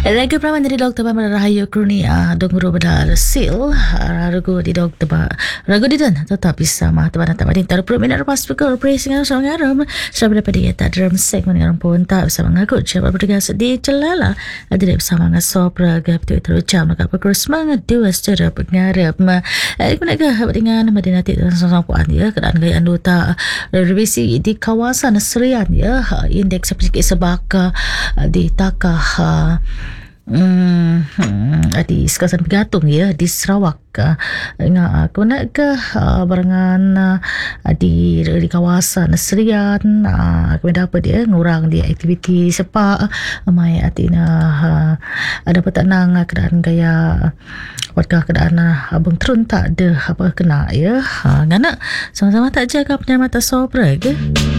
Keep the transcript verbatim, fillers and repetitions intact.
Raga praman dari Doktor Bambara Rahayu Kurnia Donguru Bada Sil Ragu di Doktor Ba Ragu di Dan Tetapi sama Teman tak badin Taruh perminan Lepas pukul Pressing Sama ngaram Sama dapat dia Tak dalam segmen Ngaram pun tak bisa mengaku Siapa berdegas di celala Ada dia bersama Ngasop Raga Betul terus jam Maka pukul semangat Dua secara pengarap Iku nak ke Dengan Madinah Tidak Sama puan ya Keadaan gaya anggota Revisi di kawasan Serian ya Indeks Sedikit sebaka Di Takah Hmm, hmm, di Sekasan Pegatung ya di Sarawak uh, ngak aku nak ke uh, barangan uh, di di kawasan Serian uh, aku dapat dia ngurang dia aktiviti sepak uh, mai atina uh, ada petanang uh, keadaan gaya warga keadaan uh, abang terun tak ada apa kena ya uh, ngana sama-sama tak jaga penyamatan sopra ke